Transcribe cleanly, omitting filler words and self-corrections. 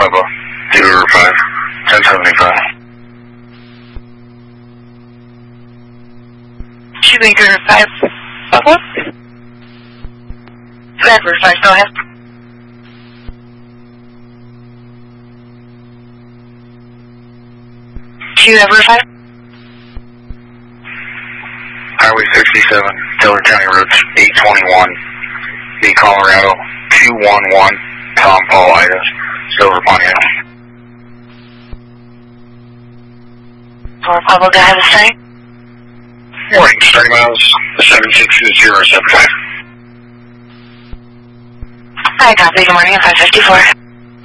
Papa, 205, 1075. 205, Papa? Zachary 5, go ahead. Highway 67, Taylor County Roads 821, B Colorado 211, Tom Paul Idas, Silver Pontiac. Pablo, go ahead and say. Morning, 30 miles, 76075. Hi, copy. Good morning, 554.